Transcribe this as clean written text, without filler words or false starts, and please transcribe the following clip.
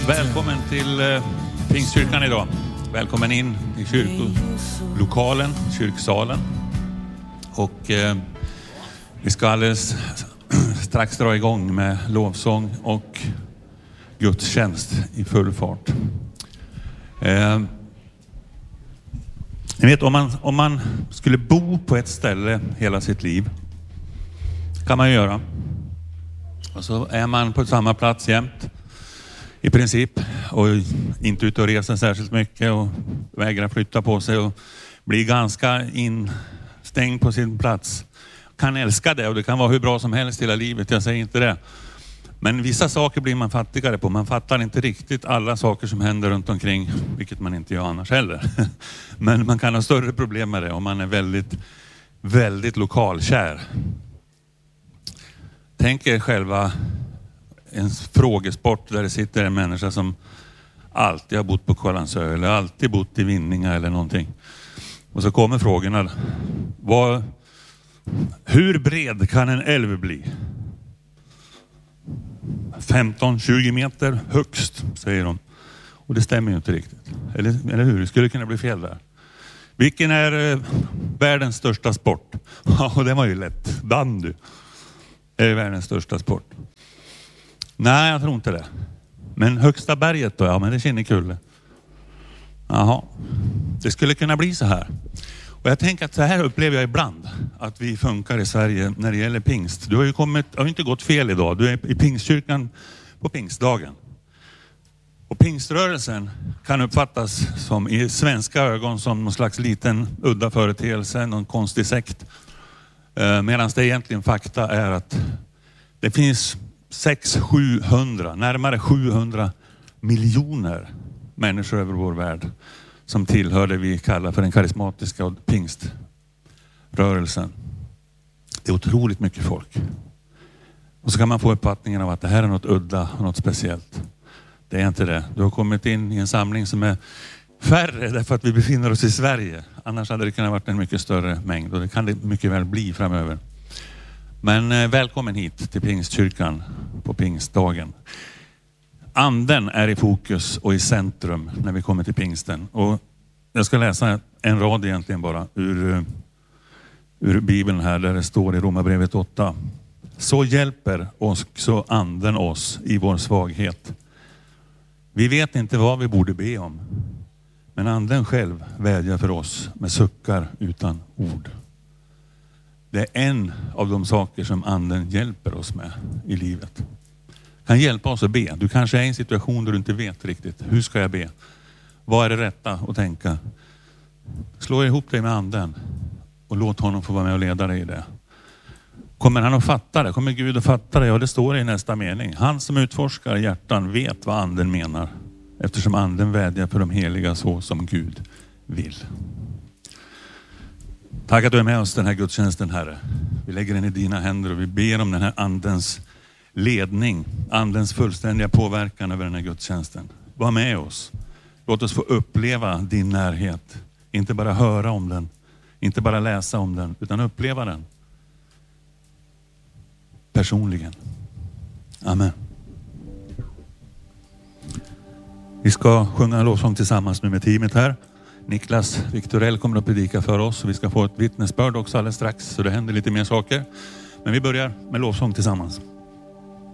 Välkommen till Pingstkyrkan idag. Välkommen in i kyrkolokalen, kyrksalen. Och vi ska alldeles strax dra igång med lovsång och gudstjänst i full fart. Ni vet, om man skulle bo på ett ställe hela sitt liv, kan man ju göra. Och så är man på samma plats jämt i princip och inte ute och reser särskilt mycket och vägrar flytta på sig och blir ganska instängd på sin plats. Kan älska det och det kan vara hur bra som helst hela livet, jag säger inte det. Men vissa saker blir man fattigare på. Man fattar inte riktigt alla saker som händer runt omkring, vilket man inte gör annars heller. Men man kan ha större problem med det om man är väldigt, väldigt lokalkär. Tänk er själva en frågesport där det sitter en människa som alltid har bott på Kållandsö eller alltid bott i Vinninga eller någonting. Och så kommer frågorna. Hur bred kan en älv bli? 15-20 meter högst, säger de. Och det stämmer ju inte riktigt. Eller hur? Det skulle kunna bli fel där. Vilken är världens största sport? Ja, det var ju lätt. Bandy är världens största sport. Nej, jag tror inte det. Men högsta berget då? Ja, men det känner Kulle. Jaha. Det skulle kunna bli så här. Och jag tänker att så här upplever jag ibland att vi funkar i Sverige när det gäller pingst. Du har ju inte gått fel idag. Du är i Pingstkyrkan på pingstdagen. Och pingströrelsen kan uppfattas som i svenska ögon som någon slags liten udda företeelse, någon konstig sekt. Medan det egentligen fakta är att det finns 600-700, närmare 700 miljoner människor över vår värld som tillhör det vi kallar för den karismatiska och pingströrelsen. Det är otroligt mycket folk. Och så kan man få uppfattningen av att det här är något udda och något speciellt. Det är inte det. Du har kommit in i en samling som är färre därför att vi befinner oss i Sverige. Annars hade det kunnat varit en mycket större mängd och det kan det mycket väl bli framöver. Men välkommen hit till Pingstkyrkan på pingstdagen. Anden är i fokus och i centrum när vi kommer till pingsten. Och jag ska läsa en rad egentligen bara ur Bibeln här där det står i Romarbrevet 8. Så hjälper också anden oss i vår svaghet. Vi vet inte vad vi borde be om. Men anden själv vädjar för oss med suckar utan ord. Det är en av de saker som anden hjälper oss med i livet. Kan hjälpa oss att be. Du kanske är i en situation där du inte vet riktigt. Hur ska jag be? Vad är det rätta att tänka? Slå ihop dig med anden och låt honom få vara med och leda dig i det. Kommer han att fatta det? Kommer Gud att fatta det? Ja, det står i nästa mening. Han som utforskar hjärtan vet vad anden menar. Eftersom anden vädjar för de heliga så som Gud vill. Tack att du är med oss den här gudstjänsten, Herre. Vi lägger den i dina händer och vi ber om den här andens ledning. Andens fullständiga påverkan över den här gudstjänsten. Var med oss. Låt oss få uppleva din närhet. Inte bara höra om den. Inte bara läsa om den. Utan uppleva den. Personligen. Amen. Vi ska sjunga en lovsång tillsammans nu med teamet här. Niklas Viktorell kommer att predika för oss och vi ska få ett vittnesbörd också alldeles strax så det händer lite mer saker. Men vi börjar med lovsång tillsammans.